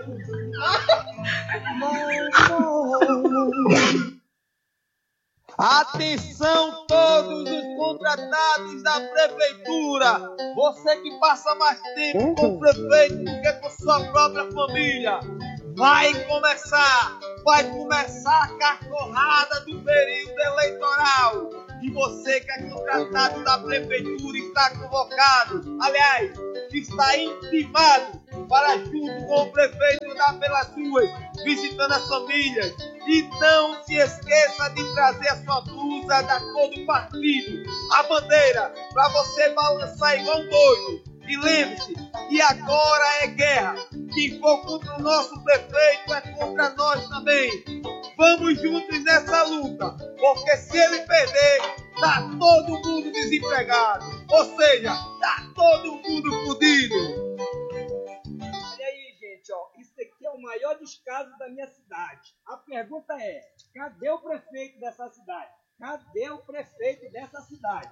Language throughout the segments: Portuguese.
Atenção todos os contratados da prefeitura, você que passa mais tempo com o prefeito do que com sua própria família, vai começar a cartorrada do período eleitoral, e você que é contratado da prefeitura está convocado, aliás, está intimado para junto com o prefeito andar pelas ruas, visitando as famílias. E não se esqueça de trazer a sua blusa da cor do partido, a bandeira, para você balançar igual um doido. E lembre-se que agora é guerra. Quem for contra o nosso prefeito é contra nós também. Vamos juntos nessa luta, porque se ele perder, tá todo mundo desempregado. Ou seja, tá todo mundo fodido. Olha aí, gente, ó, isso aqui é o maior descaso da minha cidade. A pergunta é, cadê o prefeito dessa cidade? Cadê o prefeito dessa cidade?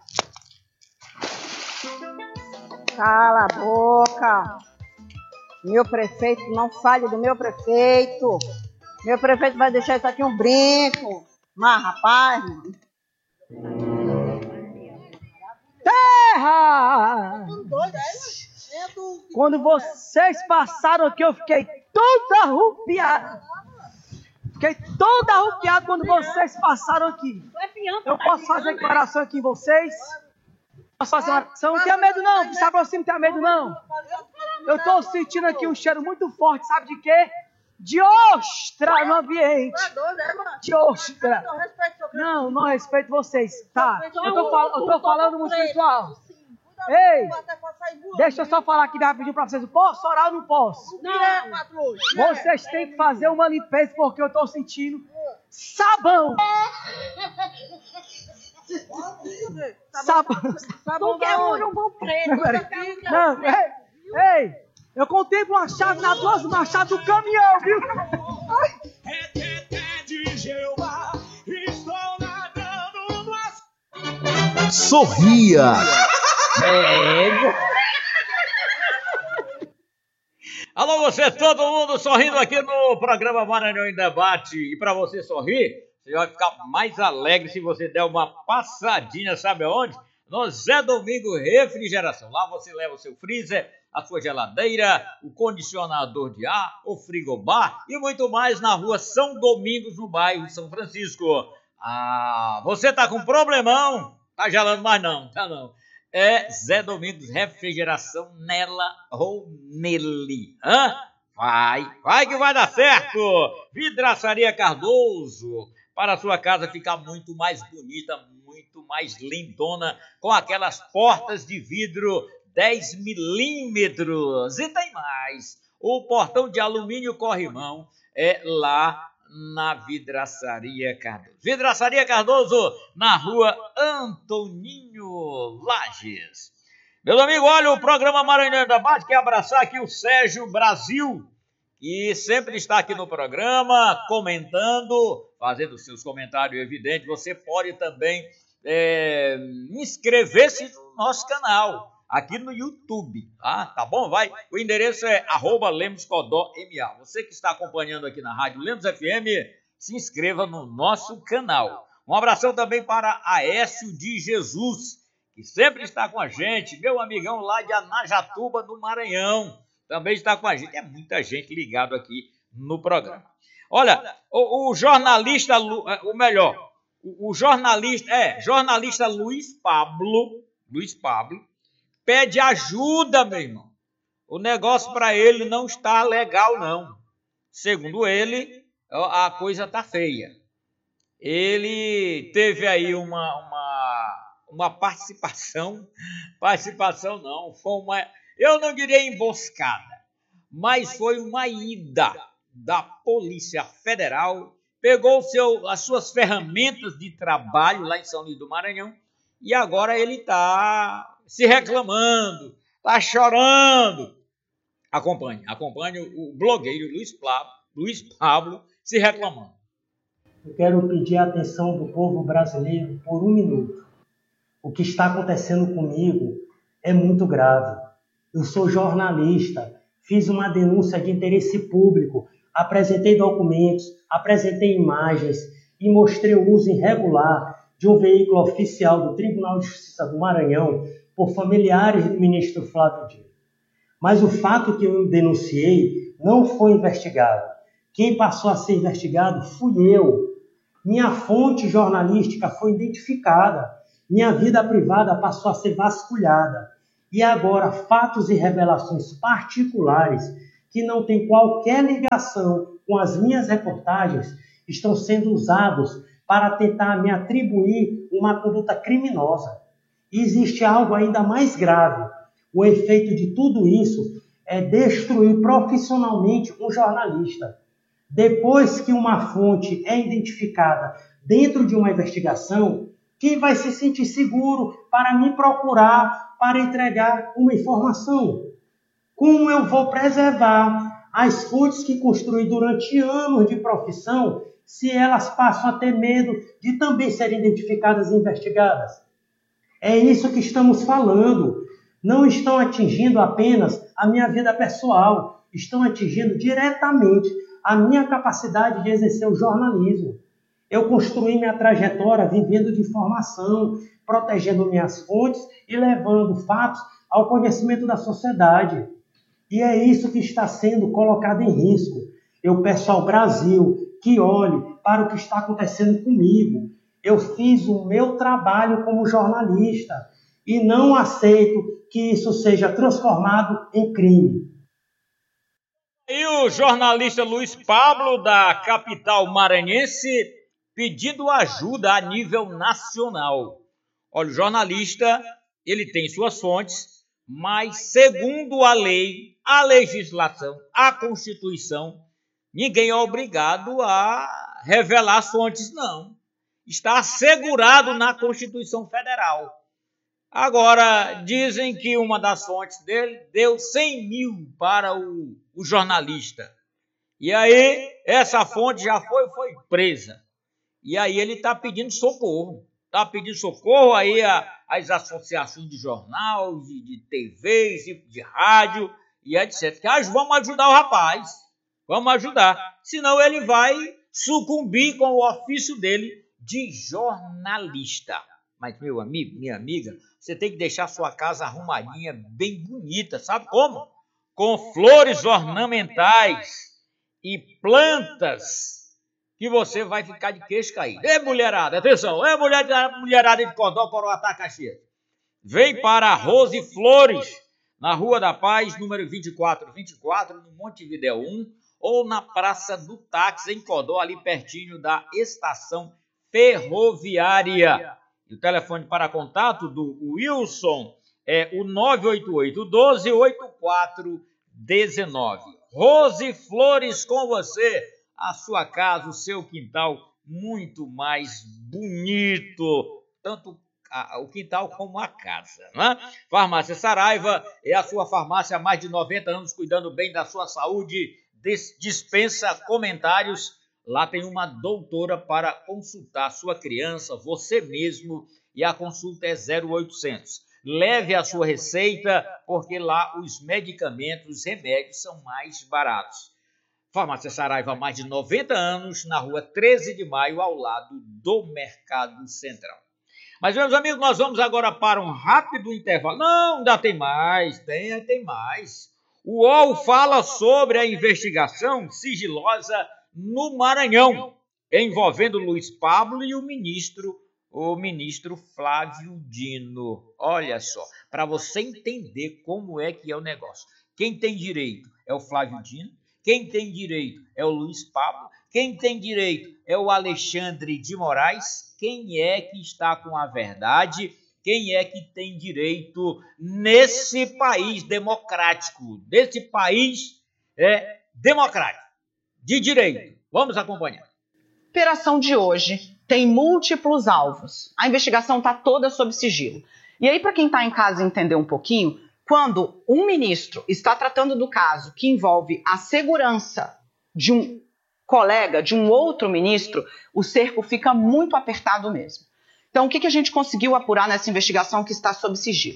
Cala a boca. Meu prefeito, não fale do meu prefeito. Meu prefeito vai deixar isso aqui um brinco. Mas, rapaz... Terra! Quando vocês passaram aqui, eu fiquei toda arrupiada. Fiquei toda arrupiada quando vocês passaram aqui. Eu posso fazer declaração aqui em vocês? Posso fazer uma oração? Não tenha medo não, se aproxime, não tenha medo não. Eu estou sentindo aqui um cheiro muito forte, sabe de quê? De ostra no ambiente. De ostra. Não, não respeito vocês. Tá, eu tô falando muito espiritual. Ei, deixa eu só falar aqui rapidinho pra vocês. Posso orar ou não posso? Não. Vocês têm que fazer uma limpeza porque eu tô sentindo sabão. Sabão que é um bom preto. Não, ei, eu contemplo uma chave nas duas marchas do caminhão, viu? Sorria. Alô, você, todo mundo sorrindo aqui no programa Maranhão em Debate. E para você sorrir, você vai ficar mais alegre se você der uma passadinha, sabe aonde? No Zé Domingo Refrigeração. Lá você leva o seu freezer, a sua geladeira, o condicionador de ar, o frigobar e muito mais na rua São Domingos, no bairro São Francisco. Ah, você tá com problemão? Tá gelando mais não, tá não. É Zé Domingos Refrigeração nela ou nele. Hã? Vai que vai dar certo. Vidraçaria Cardoso, para a sua casa ficar muito mais bonita, muito mais lindona, com aquelas portas de vidro 10 milímetros. E tem mais, o portão de alumínio corrimão é lá na Vidraçaria Cardoso. Vidraçaria Cardoso, na rua Antoninho Lages. Meus amigos, olha, o programa Maranhão Debate quer abraçar aqui o Sérgio Brasil, que sempre está aqui no programa, comentando, fazendo seus comentários evidentes. Você pode também inscrever-se no nosso canal, aqui no YouTube, tá bom? Vai, o endereço é @LemosCodóMA. Você que está acompanhando aqui na Rádio Lemos FM, se inscreva no nosso canal. Um abração também para Aécio de Jesus, que sempre está com a gente, meu amigão lá de Anajatuba, no Maranhão, também está com a gente. É muita gente ligado aqui no programa. Olha, o jornalista, o jornalista Luiz Pablo, pede ajuda, meu irmão. O negócio para ele não está legal, não. Segundo ele, a coisa está feia. Ele teve aí uma participação não, eu não diria emboscada, mas foi uma ida da Polícia Federal, pegou as suas ferramentas de trabalho lá em São Luís do Maranhão e agora ele está se reclamando, está chorando. Acompanhe o blogueiro Luiz Pablo se reclamando. Eu quero pedir a atenção do povo brasileiro por um minuto. O que está acontecendo comigo é muito grave. Eu sou jornalista, fiz uma denúncia de interesse público, apresentei documentos, apresentei imagens e mostrei o uso irregular de um veículo oficial do Tribunal de Justiça do Maranhão por familiares do ministro Flávio Dino. Mas o fato que eu denunciei não foi investigado. Quem passou a ser investigado fui eu. Minha fonte jornalística foi identificada. Minha vida privada passou a ser vasculhada. E agora, fatos e revelações particulares que não têm qualquer ligação com as minhas reportagens estão sendo usados para tentar me atribuir uma conduta criminosa. E existe algo ainda mais grave. O efeito de tudo isso é destruir profissionalmente um jornalista. Depois que uma fonte é identificada dentro de uma investigação, quem vai se sentir seguro para me procurar, para entregar uma informação? Como eu vou preservar as fontes que construí durante anos de profissão se elas passam a ter medo de também serem identificadas e investigadas? É isso que estamos falando. Não estão atingindo apenas a minha vida pessoal, estão atingindo diretamente a minha capacidade de exercer o jornalismo. Eu construí minha trajetória vivendo de informação, protegendo minhas fontes e levando fatos ao conhecimento da sociedade. E é isso que está sendo colocado em risco. Eu peço ao Brasil que olhe para o que está acontecendo comigo. Eu fiz o meu trabalho como jornalista e não aceito que isso seja transformado em crime. E o jornalista Luiz Pablo, da capital maranhense, pedindo ajuda a nível nacional. Olha, o jornalista, ele tem suas fontes, mas segundo a lei, a legislação, a Constituição, ninguém é obrigado a revelar as fontes, não. Está assegurado na Constituição Federal. Agora, dizem que uma das fontes dele deu 100 mil para o jornalista. E aí, essa fonte já foi presa. E aí ele está pedindo socorro. Está pedindo socorro aí às associações de jornal, de TVs, de rádio e etc. Vamos ajudar o rapaz. Vamos ajudar. Senão ele vai sucumbir com o ofício dele de jornalista. Mas, meu amigo, minha amiga, você tem que deixar sua casa arrumadinha, bem bonita. Sabe como? Com flores ornamentais e plantas que você vai ficar de queixo caído. Ei, mulherada, atenção. Ei, mulherada de Codó, Coroatá, Caxias. Vem para a Rose Flores, na Rua da Paz, número 2424, no Montevidéu 1, ou na Praça do Táxi, em Codó, ali pertinho da estação ferroviária. E o telefone para contato do Wilson é o 988-12-8419. Rose Flores com você, a sua casa, o seu quintal muito mais bonito, tanto o quintal como a casa, né? Farmácia Saraiva é a sua farmácia há mais de 90 anos, cuidando bem da sua saúde, dispensa comentários. Lá tem uma doutora para consultar a sua criança, você mesmo, e a consulta é 0800. Leve a sua receita, porque lá os medicamentos, os remédios são mais baratos. Farmácia Saraiva há mais de 90 anos, na rua 13 de maio, ao lado do Mercado Central. Mas, meus amigos, nós vamos agora para um rápido intervalo. Não, ainda tem mais, tem mais. O UOL fala sobre a investigação sigilosa no Maranhão, envolvendo Luiz Pablo e o ministro Flávio Dino. Olha só, para você entender como é que é o negócio. Quem tem direito é o Flávio Dino, quem tem direito é o Luiz Pablo, quem tem direito é o Alexandre de Moraes. Quem é que está com a verdade? Quem é que tem direito nesse país democrático? Nesse país democrático, de direito. Vamos acompanhar. A operação de hoje tem múltiplos alvos. A investigação está toda sob sigilo. E aí, para quem está em casa entender um pouquinho, quando um ministro está tratando do caso que envolve a segurança de um colega, de um outro ministro, o cerco fica muito apertado mesmo. Então, o que a gente conseguiu apurar nessa investigação que está sob sigilo?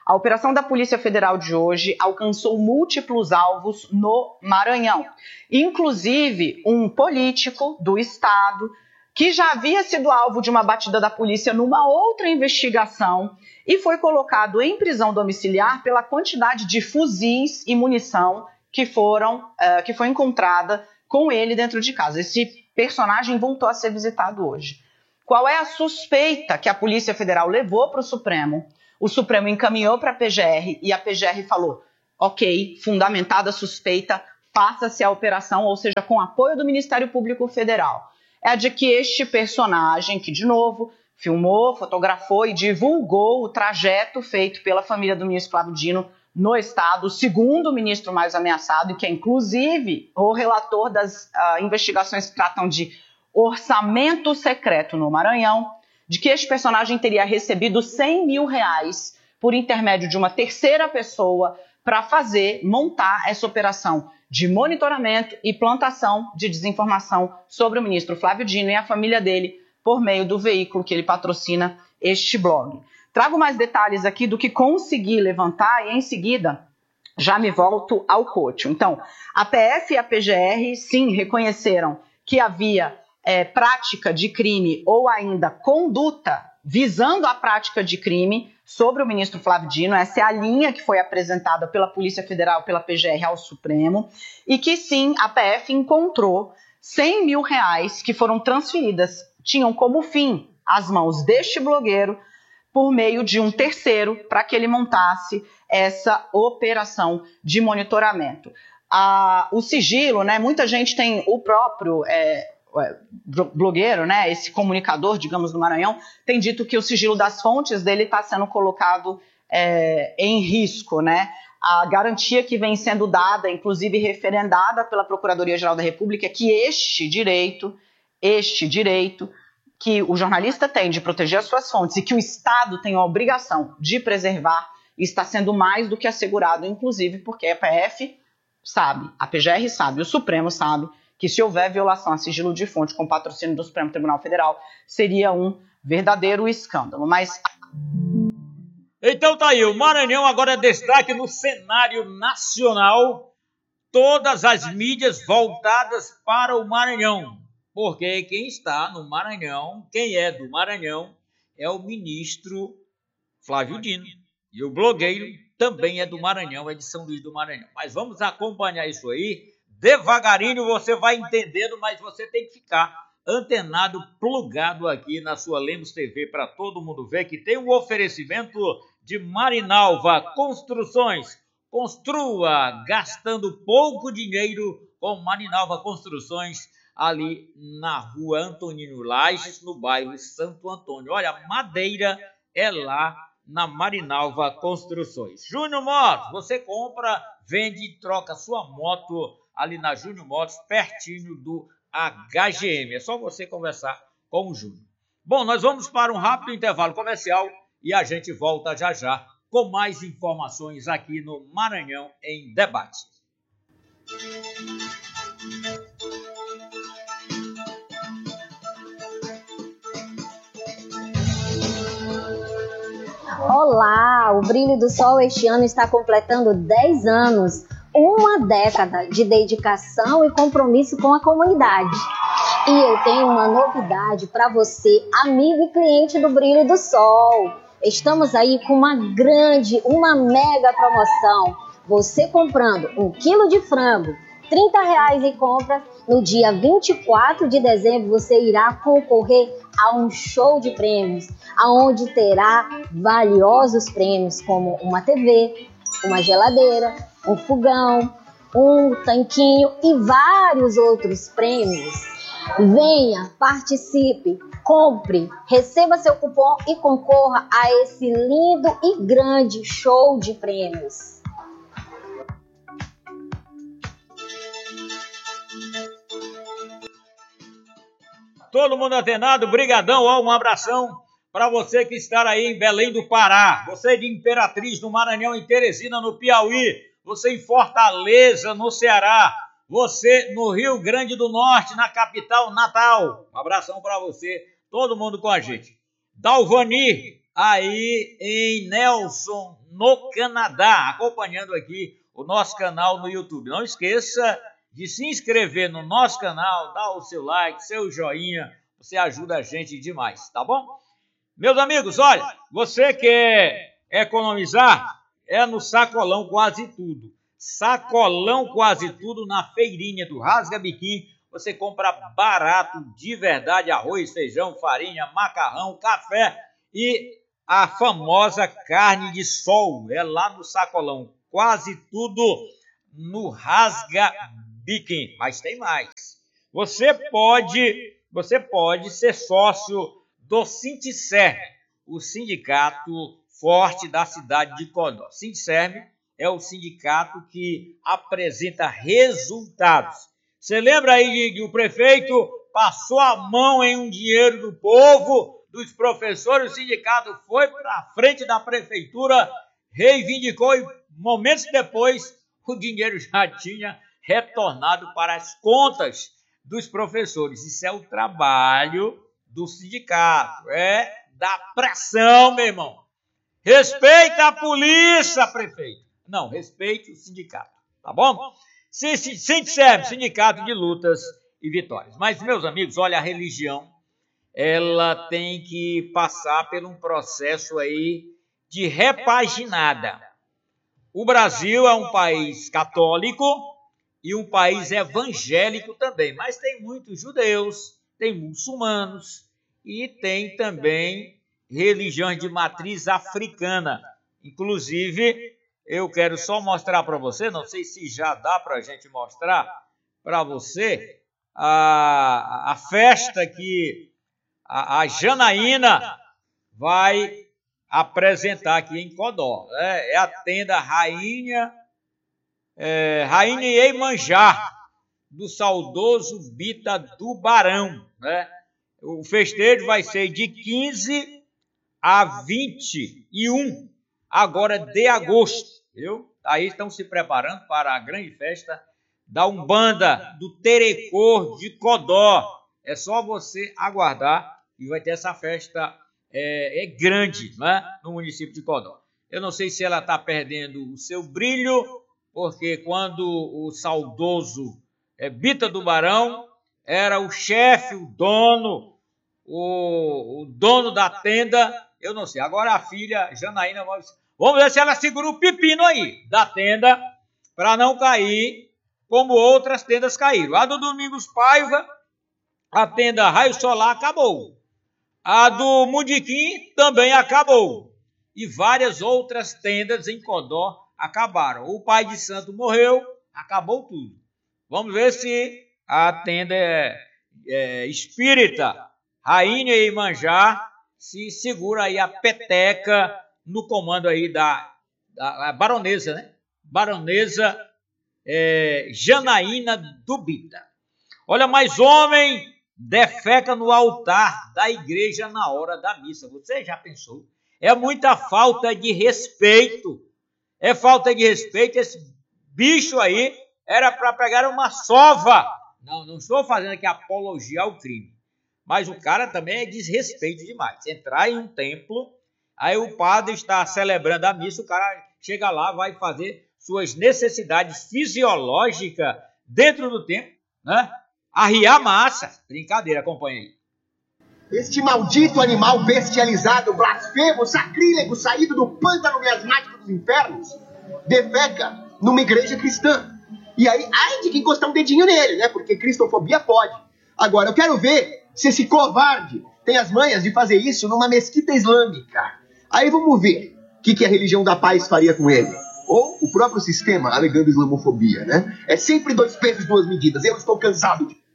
A operação da Polícia Federal de hoje alcançou múltiplos alvos no Maranhão, inclusive um político do estado que já havia sido alvo de uma batida da polícia numa outra investigação e foi colocado em prisão domiciliar pela quantidade de fuzis e munição que foi encontrada com ele dentro de casa. Esse personagem voltou a ser visitado hoje. Qual é a suspeita que a Polícia Federal levou para o Supremo? O Supremo encaminhou para a PGR e a PGR falou, ok, fundamentada a suspeita, faça-se a operação, ou seja, com apoio do Ministério Público Federal. É a de que este personagem, que de novo filmou, fotografou e divulgou o trajeto feito pela família do ministro Flávio Dino no estado, o segundo ministro mais ameaçado, e que é inclusive o relator das investigações que tratam de orçamento secreto no Maranhão, de que este personagem teria recebido R$100 mil por intermédio de uma terceira pessoa para montar essa operação de monitoramento e plantação de desinformação sobre o ministro Flávio Dino e a família dele por meio do veículo que ele patrocina, este blog. Trago mais detalhes aqui do que consegui levantar e em seguida já me volto ao Couto. Então, a PF e a PGR, sim, reconheceram que havia prática de crime ou ainda conduta visando a prática de crime sobre o ministro Flávio Dino. Essa é a linha que foi apresentada pela Polícia Federal, pela PGR ao Supremo, e que sim, a PF encontrou R$100 mil que foram transferidas, tinham como fim as mãos deste blogueiro por meio de um terceiro para que ele montasse essa operação de monitoramento. O sigilo, né? Muita gente tem o próprio blogueiro, né? Esse comunicador, digamos, do Maranhão, tem dito que o sigilo das fontes dele está sendo colocado em risco, né? A garantia que vem sendo dada, inclusive referendada pela Procuradoria-Geral da República, é que este direito que o jornalista tem de proteger as suas fontes e que o Estado tem a obrigação de preservar, está sendo mais do que assegurado, inclusive porque a PF sabe, a PGR sabe, o Supremo sabe que se houver violação a sigilo de fonte com patrocínio do Supremo Tribunal Federal, seria um verdadeiro escândalo. Mas... Então tá aí, o Maranhão agora é destaque no cenário nacional, todas as mídias voltadas para o Maranhão. Porque quem está no Maranhão, quem é do Maranhão, é o ministro Flávio Dino. E o blogueiro também é do Maranhão, é de São Luís do Maranhão. Mas vamos acompanhar isso aí. Devagarinho você vai entendendo, mas você tem que ficar antenado, plugado aqui na sua Lemos TV para todo mundo ver que tem um oferecimento de Marinalva Construções. Construa gastando pouco dinheiro com Marinalva Construções, ali na rua Antonino Lage, no bairro Santo Antônio. Olha, madeira é lá na Marinalva Construções. Júnior Motos, você compra, vende e troca sua moto ali na Júnior Motos, pertinho do HGM. É só você conversar com o Júnior. Bom, nós vamos para um rápido intervalo comercial e a gente volta já já com mais informações aqui no Maranhão em Debate. Olá, o Brilho do Sol este ano está completando 10 anos, uma década de dedicação e compromisso com a comunidade. E eu tenho uma novidade para você, amigo e cliente do Brilho do Sol. Estamos aí com uma mega promoção. Você comprando 1 quilo de frango, R$30 em compras, no dia 24 de dezembro você irá concorrer a um show de prêmios, onde terá valiosos prêmios como uma TV, uma geladeira, um fogão, um tanquinho e vários outros prêmios. Venha, participe, compre, receba seu cupom e concorra a esse lindo e grande show de prêmios. Todo mundo antenado, brigadão, ó, um abração para você que está aí em Belém do Pará, você de Imperatriz, no Maranhão, em Teresina, no Piauí, você em Fortaleza, no Ceará, você no Rio Grande do Norte, na capital Natal. Um abração para você, todo mundo com a gente. Dalvani, aí em Nelson, no Canadá, acompanhando aqui o nosso canal no YouTube. Não esqueça de se inscrever no nosso canal, dar o seu like, seu joinha, você ajuda a gente demais, tá bom? Meus amigos, olha, você quer economizar? É no Sacolão Quase Tudo. Sacolão Quase Tudo na feirinha do Rasga Biquim. Você compra barato, de verdade, arroz, feijão, farinha, macarrão, café e a famosa carne de sol. É lá no Sacolão Quase Tudo, no Rasga Biquim. Mas tem mais. Você pode ser sócio do Sindicerme, o sindicato forte da cidade de Codó. Sindicerme é o sindicato que apresenta resultados. Você lembra aí que o prefeito passou a mão em um dinheiro do povo, dos professores, o sindicato foi para a frente da prefeitura, reivindicou e momentos depois o dinheiro já tinha retornado para as contas dos professores. Isso é o trabalho do sindicato, é da pressão, meu irmão. Respeita a polícia, prefeito. Não, respeite o sindicato, tá bom? Sindicerme, Sindicato de Lutas e Vitórias. Mas, meus amigos, olha, a religião, ela tem que passar por um processo aí de repaginada. O Brasil é um país católico e um país evangélico também, mas tem muitos judeus, tem muçulmanos e tem também religiões de matriz africana. Inclusive, eu quero só mostrar para você, não sei se já dá para a gente mostrar para você, a festa que a Janaína vai apresentar aqui em Codó. É a tenda Rainha Iemanjá, do saudoso Bita do Barão. Né? O festejo vai ser de 15 a 21 agora de agosto, viu? Aí estão se preparando para a grande festa da Umbanda do Terecor de Codó. É só você aguardar e vai ter essa festa grande, né, no município de Codó. Eu não sei se ela está perdendo o seu brilho, porque quando o saudoso Bita do Barão era o chefe, o dono da tenda, eu não sei. Agora a filha Janaína, vamos ver se ela segura o pepino aí da tenda para não cair como outras tendas caíram. A do Domingos Paiva, a tenda Raio Solar acabou. A do Mundiquim também acabou. E várias outras tendas em Codó acabaram. O pai de santo morreu, acabou tudo. Vamos ver se a tenda espírita Rainha Iemanjá se segura aí a peteca no comando aí da baronesa, né? Baronesa Janaína do Bita. Olha, mais homem defeca no altar da igreja na hora da missa. Você já pensou? É muita falta de respeito. É falta de respeito. Esse bicho aí era para pegar uma sova. Não estou fazendo aqui apologia ao crime. Mas o cara também é desrespeito demais. Entrar em um templo, aí o padre está celebrando a missa, o cara chega lá, vai fazer suas necessidades fisiológicas dentro do templo, né? Arriar massa. Brincadeira, acompanha aí. Este maldito animal bestializado, blasfemo, sacrílego, saído do pântano miasmático dos infernos, defeca numa igreja cristã. E aí, ai de quem encostar um dedinho nele, né? Porque cristofobia pode. Agora, eu quero ver se esse covarde tem as manhas de fazer isso numa mesquita islâmica. Aí vamos ver o que a religião da paz faria com ele. Ou o próprio sistema alegando islamofobia, né? É sempre 2 pesos, 2 medidas. Eu estou cansado de...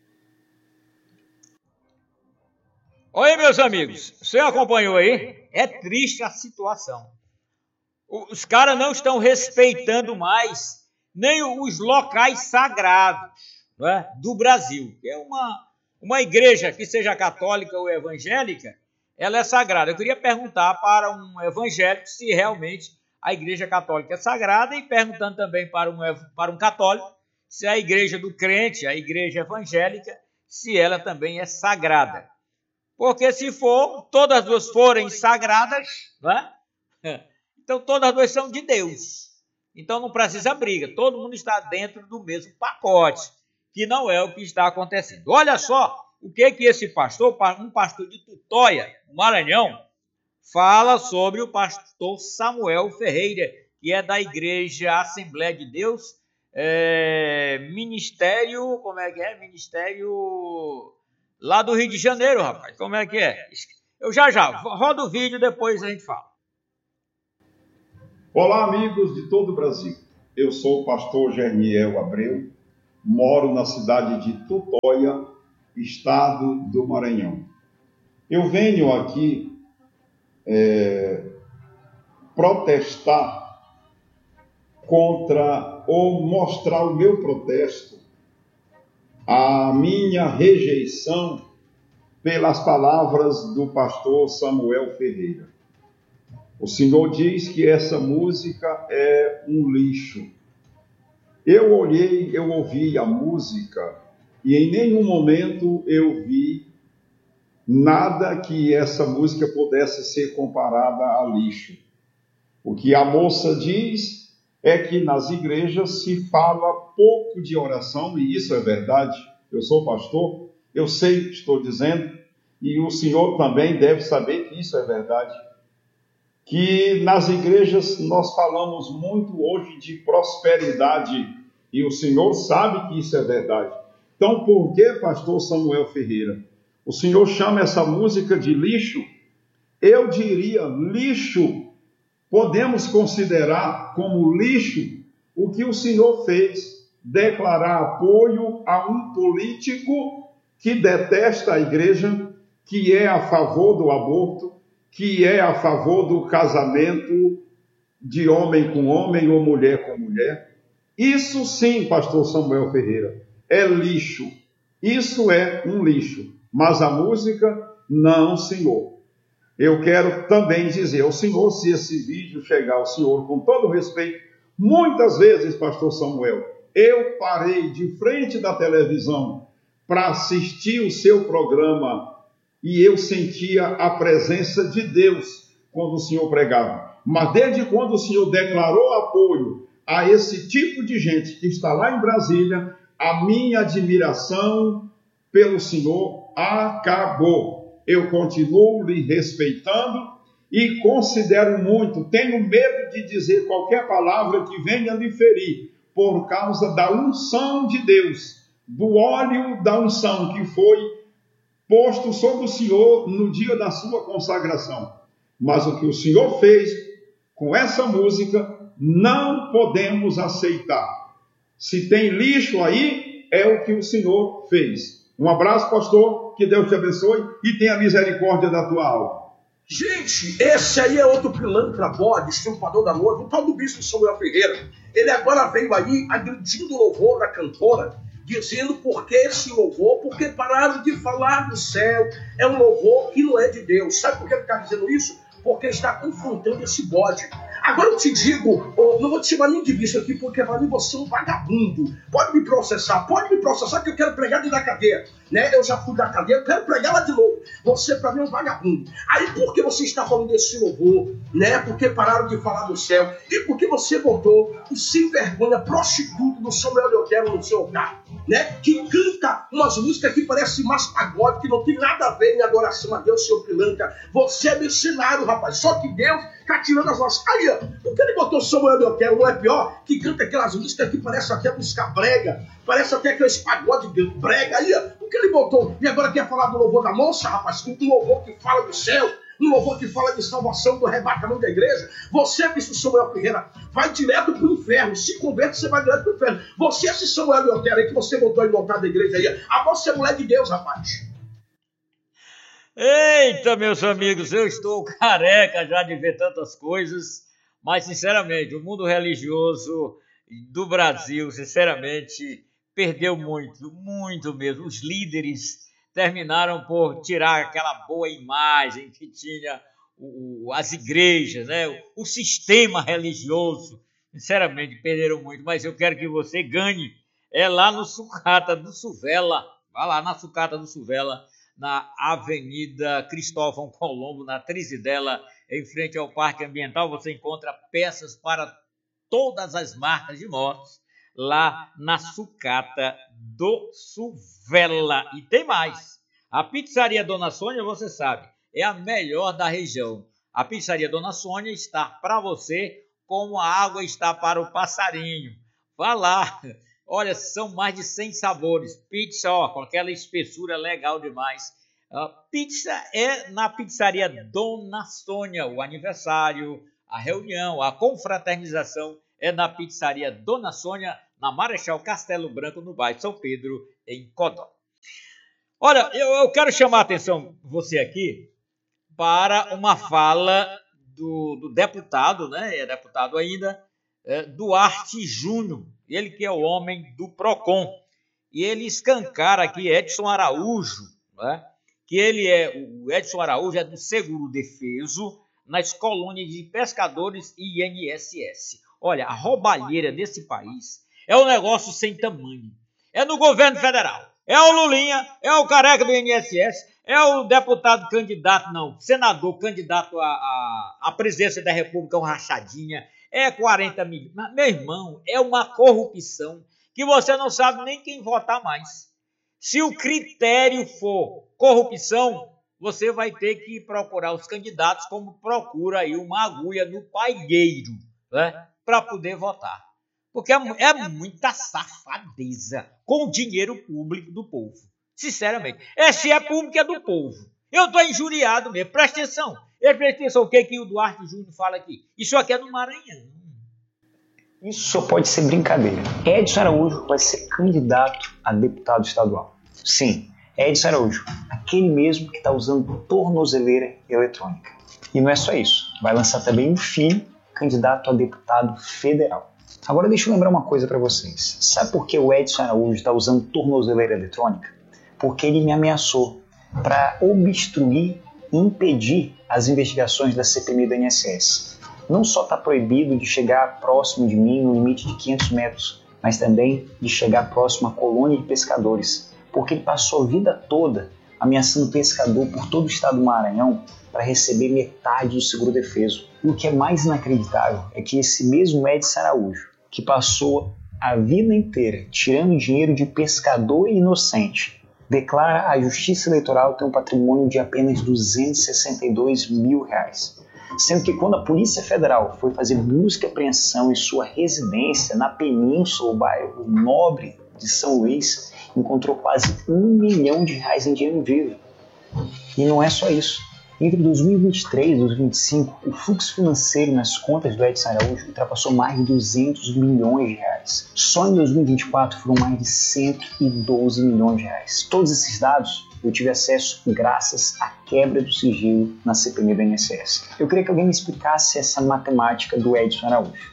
Oi, meus amigos, você acompanhou aí? É triste a situação. Os caras não estão respeitando mais nem os locais sagrados, né, do Brasil. É uma igreja que seja católica ou evangélica, ela é sagrada. Eu queria perguntar para um evangélico se realmente a igreja católica é sagrada e perguntando também para um católico se a igreja do crente, a igreja evangélica, se ela também é sagrada. Porque se todas as duas forem sagradas, né? Então todas as duas são de Deus. Então não precisa briga, todo mundo está dentro do mesmo pacote, que não é o que está acontecendo. Olha só o que esse pastor, um pastor de Tutóia, no Maranhão, fala sobre o pastor Samuel Ferreira, que é da Igreja Assembleia de Deus, Ministério, como é que é? Ministério lá do Rio de Janeiro, rapaz, como é que é? Eu já, roda o vídeo, depois a gente fala. Olá, amigos de todo o Brasil. Eu sou o pastor Germiel Abreu, moro na cidade de Tutóia, estado do Maranhão. Eu venho aqui protestar contra, ou mostrar o meu protesto, a minha rejeição pelas palavras do pastor Samuel Ferreira. O Senhor diz que essa música é um lixo. Eu ouvi a música e em nenhum momento eu vi nada que essa música pudesse ser comparada a lixo. O que a moça diz é que nas igrejas se fala pouco de oração, e isso é verdade. Eu sou pastor, eu sei o que estou dizendo, e o senhor também deve saber que isso é verdade. Que nas igrejas nós falamos muito hoje de prosperidade, e o senhor sabe que isso é verdade. Então, por que, pastor Samuel Ferreira, o senhor chama essa música de lixo? Eu diria lixo. Podemos considerar como lixo o que o senhor fez, declarar apoio a um político que detesta a igreja, que é a favor do aborto, que é a favor do casamento de homem com homem ou mulher com mulher. Isso sim, pastor Samuel Ferreira, é lixo. Isso é um lixo. Mas a música, não, senhor. Eu quero também dizer ao senhor, se esse vídeo chegar ao senhor, com todo respeito, muitas vezes, pastor Samuel, eu parei de frente da televisão para assistir o seu programa e eu sentia a presença de Deus quando o senhor pregava. Mas desde quando o senhor declarou apoio a esse tipo de gente que está lá em Brasília, a minha admiração pelo senhor acabou. Eu continuo lhe respeitando e considero muito, tenho medo de dizer qualquer palavra que venha lhe ferir, por causa da unção de Deus, do óleo da unção que foi posto sobre o senhor no dia da sua consagração. Mas o que o senhor fez com essa música, não podemos aceitar. Se tem lixo aí, é o que o senhor fez. Um abraço, pastor, que Deus te abençoe e tenha misericórdia da tua alma. Gente, esse aí é outro pilantra bode, estrupador da noiva, o tal do bispo Samuel Ferreira. Ele agora veio aí agredindo o louvor da cantora, dizendo por que esse louvor, porque pararam de falar do céu, é um louvor que não é de Deus. Sabe por que ele está dizendo isso? Porque está confrontando esse bode. Agora eu te digo, não vou te chamar nem de bicho aqui, porque para mim você é um vagabundo. Pode me processar que eu quero pregar dentro da cadeia. Né? Eu já fui da cadeia, eu quero pregar lá de novo. Você para mim é um vagabundo. Aí por que você está falando desse louvor? Né? Porque pararam de falar do céu. E por que você botou o sem vergonha prostituto do Samuel Leotero no seu carro? Né? Que canta umas músicas que parecem mais pagode, que não tem nada a ver em adoração a Deus, seu pilantra. Você é mercenário, rapaz. Só que Deus está tirando as nossas... Aí, por que ele botou o Samuel Leotero? Não é pior? Que canta aquelas músicas que parecem até música brega, parece até aqueles pagode brega. Aí, por que ele botou? E agora quer falar do louvor da moça, rapaz? Um louvor que fala do céu, um louvor que fala de salvação, do arrebatamento da igreja. Você, bispo Samuel Ferreira, vai direto pro inferno. Se converte, você vai direto pro inferno. Você, esse Samuel Leotero aí que você botou aí no altar da igreja aí, agora você é mulher de Deus, rapaz. Eita, meus amigos, eu estou careca já de ver tantas coisas, mas, sinceramente, o mundo religioso do Brasil, sinceramente, perdeu muito, muito mesmo. Os líderes terminaram por tirar aquela boa imagem que tinha as igrejas, né? O sistema religioso. Sinceramente, perderam muito, mas eu quero que você ganhe lá no Sucata do Suvela. Vá lá na Sucata do Suvela, na Avenida Cristóvão Colombo, na Trizidela, em frente ao Parque Ambiental. Você encontra peças para todas as marcas de motos lá na sucata do Suvela. E tem mais. A pizzaria Dona Sônia, você sabe, é a melhor da região. A pizzaria Dona Sônia está para você como a água está para o passarinho. Vá lá. Olha, são mais de 100 sabores. Pizza, ó, com aquela espessura legal demais. Pizza é na pizzaria Dona Sônia. O aniversário, a reunião, a confraternização é na pizzaria Dona Sônia, na Marechal Castelo Branco, no bairro São Pedro, em Codó. Olha, eu quero chamar a atenção você aqui para uma fala do deputado, né? É deputado ainda, Duarte Júnior, ele que é o homem do PROCON. E ele escancara aqui Edson Araújo, né? Que o Edson Araújo é do Seguro Defeso, nas colônias de pescadores e INSS. Olha, a roubalheira desse país é um negócio sem tamanho. É no governo federal. É o Lulinha, é o careca do INSS, é o deputado candidato, não, senador candidato à presidência da República, um rachadinha, é 40 milhões. Meu irmão, é uma corrupção que você não sabe nem quem votar mais. Se o critério for corrupção, você vai ter que procurar os candidatos como procura aí uma agulha no palheiro, né, para poder votar. Porque é muita safadeza com o dinheiro público do povo. Sinceramente. Se é público, é do povo. Eu estou injuriado mesmo. Presta atenção. Presta atenção o que o Duarte Júnior fala aqui. Isso aqui é do Maranhão. Isso só pode ser brincadeira. Edson Araújo vai ser candidato a deputado estadual. Sim, Edson Araújo. Aquele mesmo que está usando tornozeleira eletrônica. E não é só isso. Vai lançar também um filho candidato a deputado federal. Agora deixa eu lembrar uma coisa para vocês. Sabe por que o Edson Araújo está usando tornozeleira eletrônica? Porque ele me ameaçou para obstruir e impedir as investigações da CPMI do INSS. Não só está proibido de chegar próximo de mim no limite de 500 metros, mas também de chegar próximo à colônia de pescadores, porque ele passou a vida toda ameaçando pescador por todo o estado do Maranhão para receber metade do seguro defeso. E o que é mais inacreditável é que esse mesmo Edson Araújo, que passou a vida inteira tirando dinheiro de pescador inocente, declara à Justiça Eleitoral ter um patrimônio de apenas R$262 mil, sendo que quando a Polícia Federal foi fazer busca e apreensão em sua residência na Península, o bairro Nobre de São Luís, encontrou quase R$1 milhão em dinheiro vivo. E não é só isso. Entre 2023 e 2025, o fluxo financeiro nas contas do Edson Araújo ultrapassou mais de R$200 milhões. Só em 2024 foram mais de R$112 milhões. Todos esses dados eu tive acesso graças à quebra do sigilo na CPMI do INSS. Eu queria que alguém me explicasse essa matemática do Edson Araújo.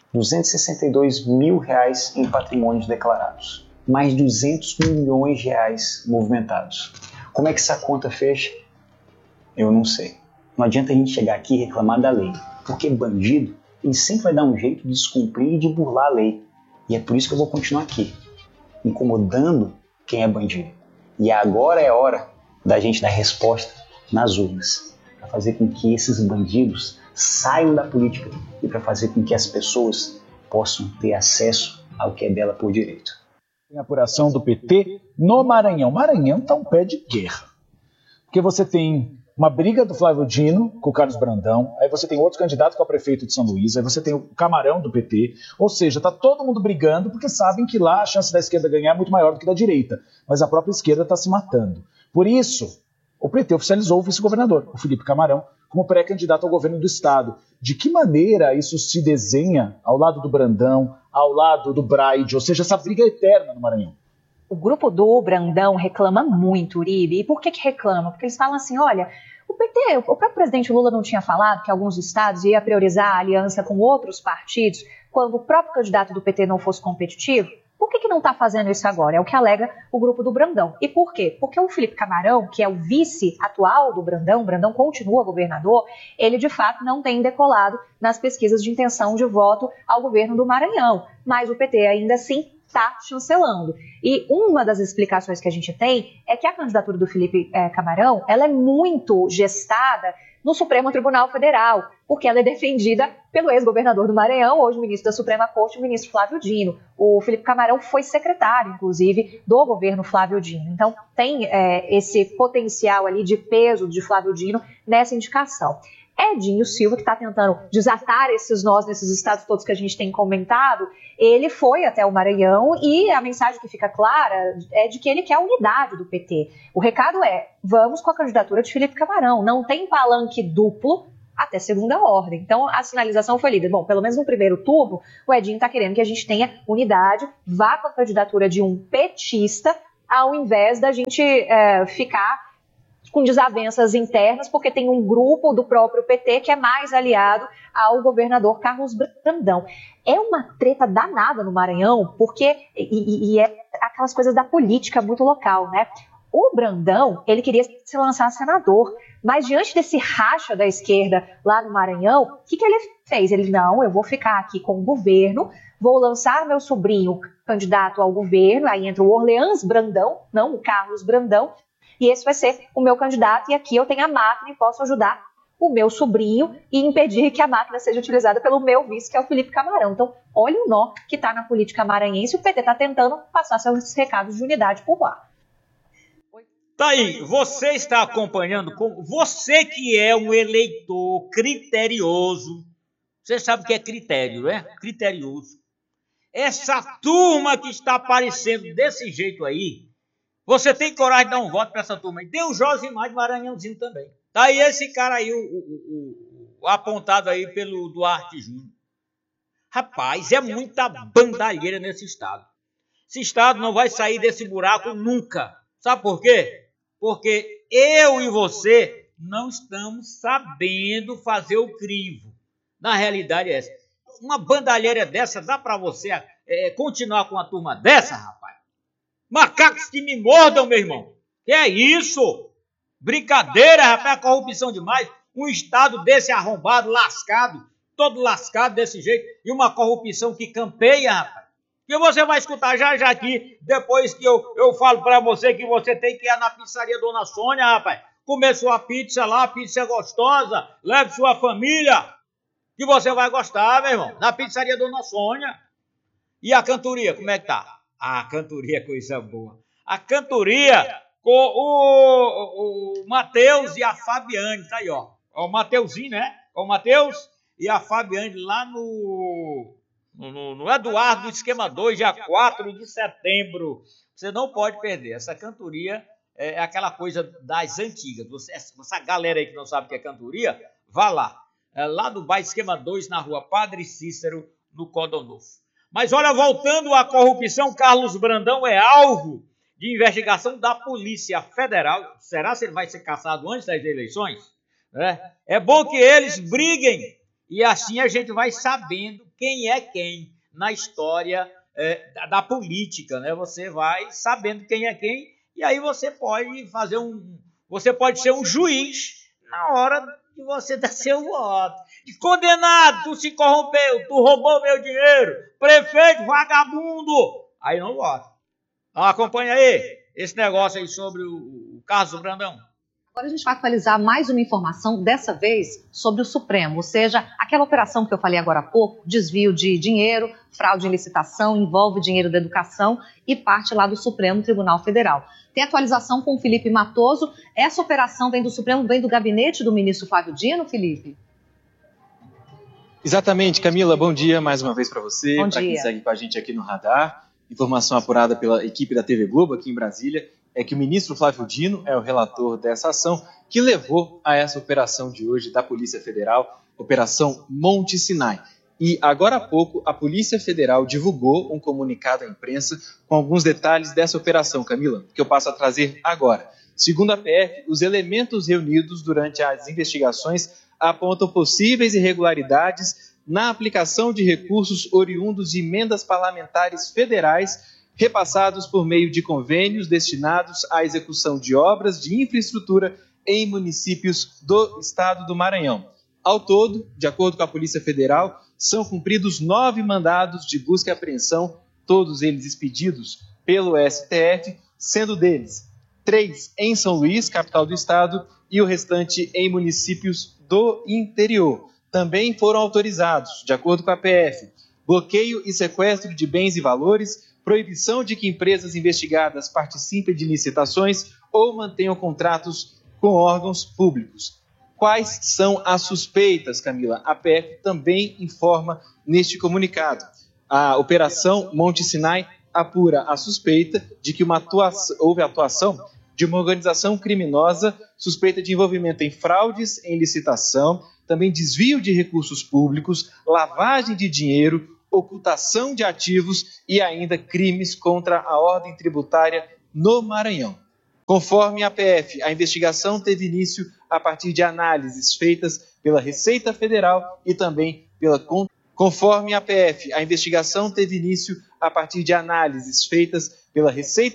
R$262 mil em patrimônios declarados. Mais R$200 milhões movimentados. Como é que essa conta fecha? Eu não sei. Não adianta a gente chegar aqui e reclamar da lei, porque bandido, ele sempre vai dar um jeito de descumprir e de burlar a lei. E é por isso que eu vou continuar aqui, incomodando quem é bandido. E agora é hora da gente dar resposta nas urnas, para fazer com que esses bandidos saiam da política e para fazer com que as pessoas possam ter acesso ao que é dela por direito. Tem apuração do PT no Maranhão. Maranhão está um pé de guerra. Porque você tem uma briga do Flávio Dino com o Carlos Brandão, aí você tem outro candidato que é o prefeito de São Luís, aí você tem o Camarão do PT, ou seja, está todo mundo brigando porque sabem que lá a chance da esquerda ganhar é muito maior do que da direita, mas a própria esquerda está se matando. Por isso, o PT oficializou o vice-governador, o Felipe Camarão, como pré-candidato ao governo do estado. De que maneira isso se desenha ao lado do Brandão, ao lado do Braide, ou seja, essa briga é eterna no Maranhão? O grupo do Brandão reclama muito, Uribe. E por que reclama? Porque eles falam assim, olha, o PT, o próprio presidente Lula não tinha falado que alguns estados ia priorizar a aliança com outros partidos quando o próprio candidato do PT não fosse competitivo? Por que não está fazendo isso agora? É o que alega o grupo do Brandão. E por quê? Porque o Felipe Camarão, que é o vice atual do Brandão, o Brandão continua governador, ele de fato não tem decolado nas pesquisas de intenção de voto ao governo do Maranhão. Mas o PT ainda assim está chancelando. E uma das explicações que a gente tem é que a candidatura do Felipe Camarão, ela é muito gestada no Supremo Tribunal Federal, porque ela é defendida pelo ex-governador do Maranhão, hoje ministro da Suprema Corte, o ministro Flávio Dino. O Felipe Camarão foi secretário, inclusive, do governo Flávio Dino. Então, tem esse potencial ali de peso de Flávio Dino nessa indicação. Edinho Silva, que está tentando desatar esses nós nesses estados todos que a gente tem comentado, ele foi até o Maranhão e a mensagem que fica clara é de que ele quer a unidade do PT. O recado é, vamos com a candidatura de Felipe Camarão, não tem palanque duplo até segunda ordem. Então, a sinalização foi lida. Bom, pelo menos no primeiro turno, o Edinho está querendo que a gente tenha unidade, vá com a candidatura de um petista, ao invés da gente ficar com desavenças internas, porque tem um grupo do próprio PT que é mais aliado ao governador Carlos Brandão. É uma treta danada no Maranhão, porque e é aquelas coisas da política muito local, né? O Brandão, ele queria se lançar senador, mas diante desse racha da esquerda lá no Maranhão, o que ele fez? Ele, não, eu vou ficar aqui com o governo, vou lançar meu sobrinho candidato ao governo, aí entra o Orleans Brandão, não o Carlos Brandão, e esse vai ser o meu candidato, e aqui eu tenho a máquina e posso ajudar o meu sobrinho e impedir que a máquina seja utilizada pelo meu vice, que é o Felipe Camarão. Então, olha o nó que está na política maranhense, o PT está tentando passar seus recados de unidade por lá. Tá aí, você está acompanhando, você que é um eleitor criterioso, você sabe o que é critério, né? Criterioso. Essa turma que está aparecendo desse jeito aí, você tem coragem de dar um voto para essa turma aí. Tem o Josimar de Maranhãozinho também. Tá aí esse cara aí, o apontado aí pelo Duarte Júnior. Rapaz, é muita bandalheira nesse estado. Esse estado não vai sair desse buraco nunca. Sabe por quê? Porque eu e você não estamos sabendo fazer o crivo. Na realidade é essa. Uma bandalheira dessa, dá para você continuar com uma turma dessa, rapaz? Macacos que me mordam, meu irmão. Que é isso? Brincadeira, rapaz, é corrupção demais. Um estado desse arrombado, lascado, todo lascado desse jeito, e uma corrupção que campeia, rapaz. Que você vai escutar já aqui, depois que eu falo pra você que você tem que ir na pizzaria Dona Sônia, rapaz. Comer sua pizza lá, a pizza é gostosa, leve sua família, que você vai gostar, meu irmão. Na pizzaria Dona Sônia. E a cantoria, como é que tá? A cantoria é coisa boa. A cantoria com o Matheus e a Fabiane, tá aí, ó. O Mateuzinho, né? O Matheus e a Fabiane lá no Eduardo do Esquema 2, dia 4 de setembro. Você não pode perder. Essa cantoria é aquela coisa das antigas. Essa galera aí que não sabe o que é cantoria, vá lá. É lá no bairro Esquema 2, na rua Padre Cícero, no Codonolfo. Mas olha, voltando à corrupção, Carlos Brandão é alvo de investigação da Polícia Federal. Será que ele vai ser caçado antes das eleições? É bom que eles briguem e assim a gente vai sabendo quem é quem na história da política, né? Você vai sabendo quem é quem e aí você pode fazer você pode ser um juiz na hora que você dá seu voto. Condenado, tu se corrompeu, tu roubou meu dinheiro, prefeito vagabundo, aí não vota. Então acompanha aí esse negócio aí sobre o Carlos Brandão. Agora a gente vai atualizar mais uma informação, dessa vez sobre o Supremo, ou seja, aquela operação que eu falei agora há pouco, desvio de dinheiro, fraude em licitação, envolve dinheiro da educação e parte lá do Supremo Tribunal Federal. Tem atualização com o Felipe Matoso. Essa operação vem do Supremo, vem do gabinete do ministro Flávio Dino, Felipe? Exatamente, Camila, bom dia mais uma vez para você, para quem segue com a gente aqui no Radar. Informação apurada pela equipe da TV Globo aqui em Brasília é que o ministro Flávio Dino é o relator dessa ação que levou a essa operação de hoje da Polícia Federal, Operação Monte Sinai. E agora há pouco a Polícia Federal divulgou um comunicado à imprensa com alguns detalhes dessa operação, Camila, que eu passo a trazer agora. Segundo a PF, os elementos reunidos durante as investigações apontam possíveis irregularidades na aplicação de recursos oriundos de emendas parlamentares federais repassados por meio de convênios destinados à execução de obras de infraestrutura em municípios do estado do Maranhão. Ao todo, de acordo com a Polícia Federal, são cumpridos 9 mandados de busca e apreensão todos eles expedidos pelo STF, sendo deles 3 em São Luís, capital do estado, e o restante em municípios do interior. Também foram autorizados, de acordo com a PF, bloqueio e sequestro de bens e valores, proibição de que empresas investigadas participem de licitações ou mantenham contratos com órgãos públicos. Quais são as suspeitas, Camila? A PF também informa neste comunicado. A Operação Monte Sinai apura a suspeita de que houve atuação de uma organização criminosa suspeita de envolvimento em fraudes em licitação, também desvio de recursos públicos, lavagem de dinheiro, ocultação de ativos e ainda crimes contra a ordem tributária no Maranhão. Conforme a PF, a investigação teve início a partir de análises feitas pela Receita Federal e também pela Conforme a PF, a investigação teve início a partir de análises feitas pela Receita